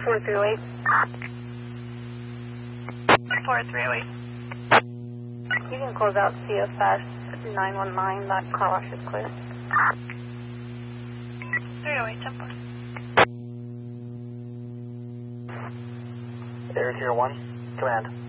4308. 4308. You can close out CFS 919. That car wash is clear. 308, 10-4. 001, command.